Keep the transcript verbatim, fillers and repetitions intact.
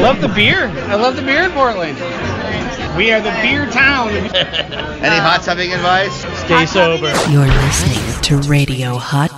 love the beer. I love the beer in Portland. We are the beer town. Any hot tubbing advice? Stay sober. You're listening to Radio Hot